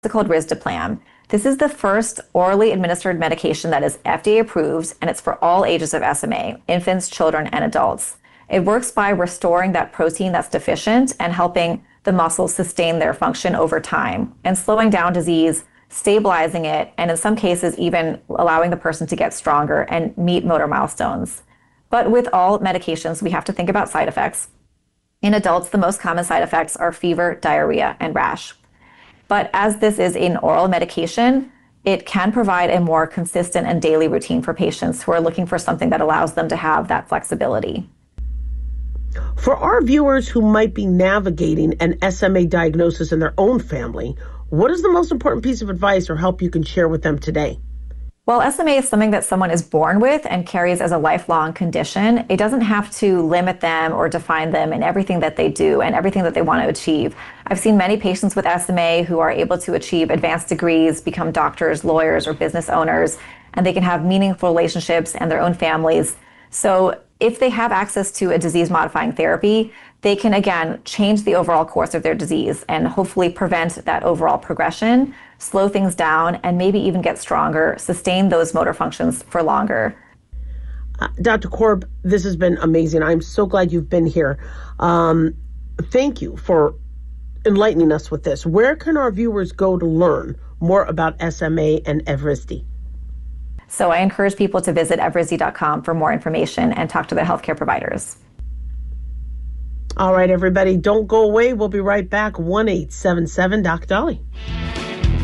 called Risdiplam. This is the first orally administered medication that is FDA approved, and it's for all ages of SMA, infants, children, and adults. It works by restoring that protein that's deficient and helping the muscles sustain their function over time and slowing down disease, stabilizing it, and in some cases, even allowing the person to get stronger and meet motor milestones. But with all medications, we have to think about side effects. In adults, the most common side effects are fever, diarrhea, and rash. But as this is an oral medication, it can provide a more consistent and daily routine for patients who are looking for something that allows them to have that flexibility. For our viewers who might be navigating an SMA diagnosis in their own family, what is the most important piece of advice or help you can share with them today? While SMA is something that someone is born with and carries as a lifelong condition, it doesn't have to limit them or define them in everything that they do and everything that they want to achieve. I've seen many patients with SMA who are able to achieve advanced degrees, become doctors, lawyers, or business owners, and they can have meaningful relationships and their own families. So if they have access to a disease-modifying therapy, they can, again, change the overall course of their disease and hopefully prevent that overall progression, slow things down, and maybe even get stronger, sustain those motor functions for longer. Dr. Korb, this has been amazing. I'm so glad you've been here. Thank you for enlightening us with this. Where can our viewers go to learn more about SMA and Evrysdi? So I encourage people to visit Evrysdi.com for more information and talk to their healthcare providers. All right, everybody, don't go away. We'll be right back. 1-877-Doc Dolly.